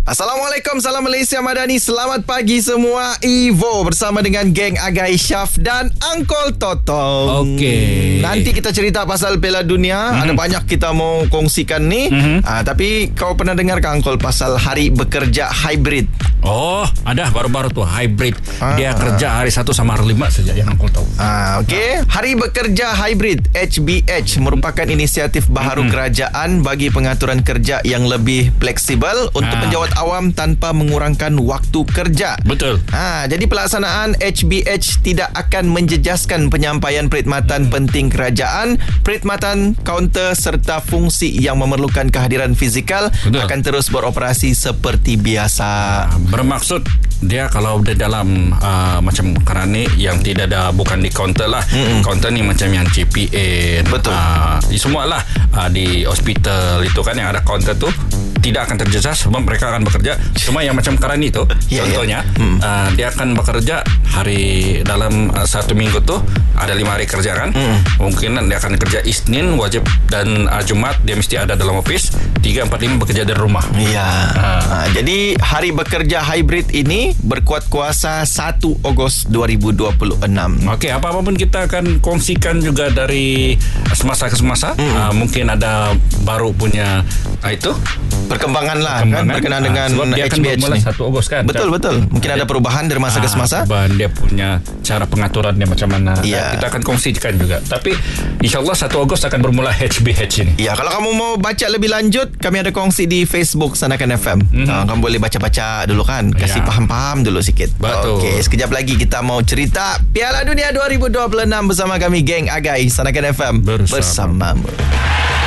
Assalamualaikum, salam Malaysia Madani. Selamat pagi semua. Evo bersama dengan geng Agai Syaf dan Uncle Toto. Okey. Nanti kita cerita pasal Piala Dunia. Ada banyak kita mau kongsikan ni. Tapi kau pernah dengar ke Uncle pasal hari bekerja hybrid? Oh, ada baru-baru tu hybrid. Dia kerja hari 1 sama hari 5 saja yang aku tahu. Okey. Hari bekerja hybrid HBH merupakan inisiatif baharu kerajaan bagi pengaturan kerja yang lebih fleksibel untuk penjawat awam tanpa mengurangkan waktu kerja. Betul. Jadi pelaksanaan HBH tidak akan menjejaskan penyampaian perkhidmatan penting kerajaan. Perkhidmatan kaunter serta fungsi yang memerlukan kehadiran fizikal akan terus beroperasi seperti biasa. Bermaksud dia kalau di dalam macam kerana yang tidak ada, bukan di kaunter lah. Kaunter ni macam yang JPA. Betul. Semualah di hospital itu kan yang ada kaunter tu tidak akan terjejas sebab mereka akan bekerja. Cuma yang macam Karani tu contohnya dia akan bekerja hari dalam 1 minggu tu ada 5 hari kerja kan. Mungkin dia akan kerja Isnin wajib dan Jumat dia mesti ada dalam office. 3, 4, 5 bekerja dari rumah. Jadi hari bekerja hybrid ini berkuat kuasa 1 Ogos 2026. Okey, apa-apa pun kita akan kongsikan juga dari semasa ke semasa. Mungkin ada baru punya itu perkembangan lah kan berkenaan dengan sebab dia akan HBH bermula ni. 1 Ogos kan. Betul. Mungkin ada perubahan dari masa ke semasa. Dia punya cara pengaturan dia macam mana. Ya. Kita akan kongsikan juga. Tapi insyaAllah 1 Ogos akan bermula HBH ini. Ya, kalau kamu mau baca lebih lanjut, kami ada kongsi di Facebook Sanakan FM. Kamu boleh baca-baca dulu kan, kasih paham-paham dulu sikit. Betul. Okey, sekejap lagi kita mau cerita Piala Dunia 2026 bersama kami geng Agai Sanakan FM bersamamu.